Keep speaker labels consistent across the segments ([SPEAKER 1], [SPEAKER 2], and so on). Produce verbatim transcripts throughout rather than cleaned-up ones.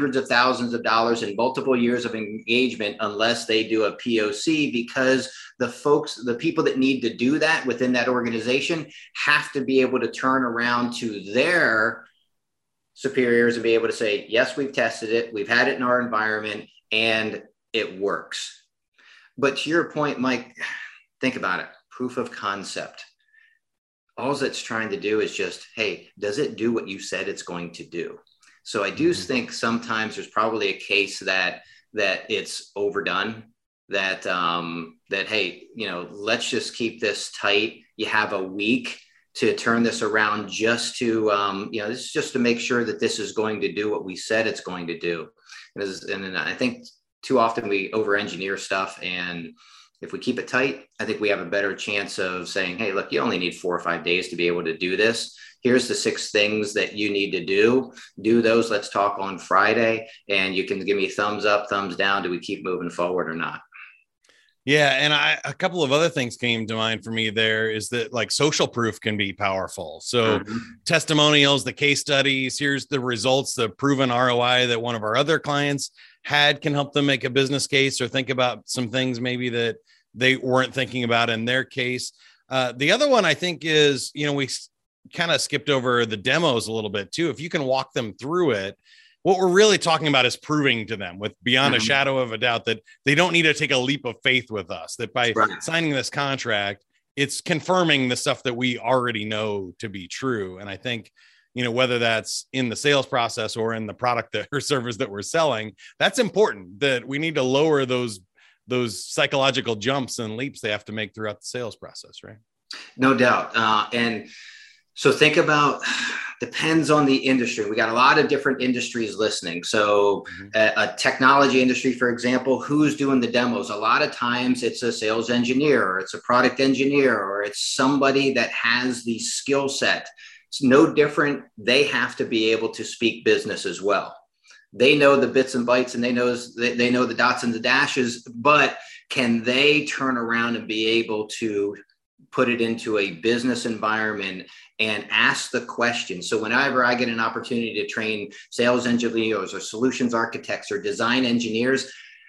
[SPEAKER 1] hundreds of thousands of dollars in multiple years of engagement unless they do a P O C, because the folks, the people that need to do that within that organization have to be able to turn around to their superiors and be able to say, yes, we've tested it, we've had it in our environment, and it works. But to your point, Mike, think about it, proof of concept. All it's trying to do is just, hey, does it do what you said it's going to do? So I do mm-hmm. think sometimes there's probably a case that that it's overdone, that, um, that, hey, you know, let's just keep this tight. You have a week to turn this around just to, um, you know, this is just to make sure that this is going to do what we said it's going to do. And, this, and I think too often we over-engineer stuff, and if we keep it tight, I think we have a better chance of saying, hey, look, you only need four or five days to be able to do this. Here's the six things that you need to do. Do those. Let's talk on Friday, and you can give me thumbs up, thumbs down. Do we keep moving forward or not?
[SPEAKER 2] Yeah. And I, a couple of other things came to mind for me there is that like social proof can be powerful. So mm-hmm. testimonials, the case studies, here's the results, the proven R O I that one of our other clients had can help them make a business case or think about some things maybe that they weren't thinking about in their case. Uh, the other one I think is, you know, we kind of skipped over the demos a little bit too. If you can walk them through it, what we're really talking about is proving to them with beyond mm-hmm. a shadow of a doubt that they don't need to take a leap of faith with us, that by right. signing this contract, it's confirming the stuff that we already know to be true. And I think, you know, whether that's in the sales process or in the product that, or service that we're selling, that's important, that we need to lower those, those psychological jumps and leaps they have to make throughout the sales process, right?
[SPEAKER 1] No doubt. Uh, and so think about, depends on the industry. We got a lot of different industries listening. So mm-hmm. a, a technology industry, for example, who's doing the demos? A lot of times it's a sales engineer, or it's a product engineer, or it's somebody that has the skill set. It's no different. They have to be able to speak business as well. They know the bits and bytes, and they know, they know the dots and the dashes, but can they turn around and be able to put it into a business environment and ask the question? So whenever I get an opportunity to train sales engineers or solutions architects or design engineers,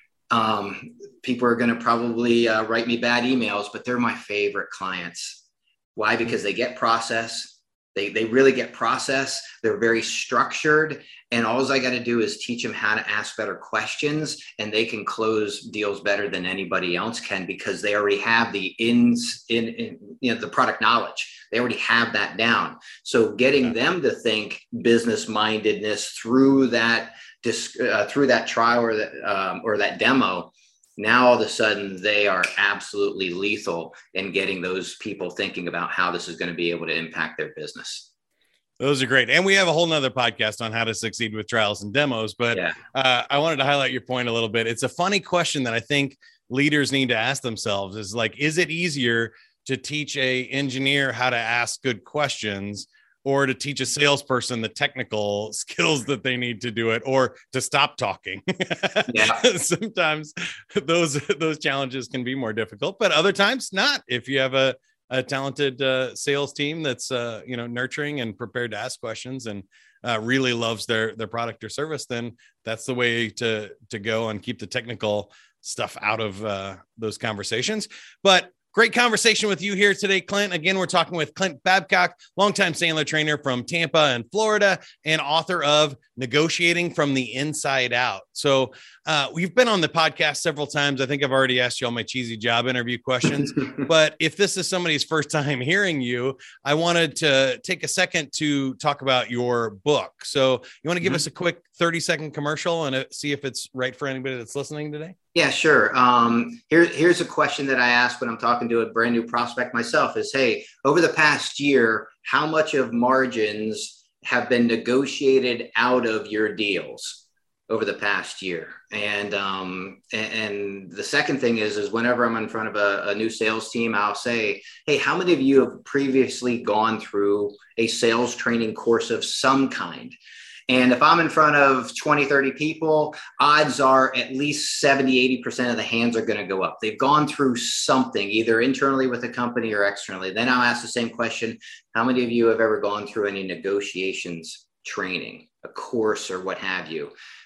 [SPEAKER 1] um, people are going to probably uh, write me bad emails, but they're my favorite clients. Why? Because they get process. They, they really get process. They're very structured. And all I got to do is teach them how to ask better questions, and they can close deals better than anybody else can, because they already have the ins in, in you know, the product knowledge. They already have that down. So getting them to think business mindedness through that, uh, through that trial or that, um, or that demo, now all of a sudden they are absolutely lethal in getting those people thinking about how this is going to be able to impact their business.
[SPEAKER 2] Those are great. And we have a whole nother podcast on how to succeed with trials and demos, but yeah. uh, I wanted to highlight your point a little bit. It's a funny question that I think leaders need to ask themselves is like, is it easier to teach a engineer how to ask good questions, or to teach a salesperson the technical skills that they need to do it, or to stop talking? Yeah. Sometimes those, those challenges can be more difficult, but other times not. If you have a, a talented uh, sales team that's, uh, you know, nurturing and prepared to ask questions and uh, really loves their, their product or service, then that's the way to, to go and keep the technical stuff out of uh, those conversations. But great conversation with you here today, Clint. Again, we're talking with Clint Babcock, longtime Sandler trainer from Tampa and Florida, and author of Negotiating from the Inside Out. So uh, we've been on the podcast several times. I think I've already asked you all my cheesy job interview questions, but if this is somebody's first time hearing you, I wanted to take a second to talk about your book. So you want to give mm-hmm. us a quick thirty second commercial and see if it's right for anybody that's listening today?
[SPEAKER 1] Yeah, sure. Um, here, here's a question that I ask when I'm talking to a brand new prospect myself is, hey, over the past year, how much of margins have been negotiated out of your deals over the past year? And, um, and, and the second thing is, is whenever I'm in front of a, a new sales team, I'll say, hey, how many of you have previously gone through a sales training course of some kind? And if I'm in front of twenty, thirty people, odds are at least seventy, eighty percent of the hands are going to go up. They've gone through something, either internally with the company or externally. Then I'll ask the same question. How many of you have ever gone through any negotiations training, a course or what have you?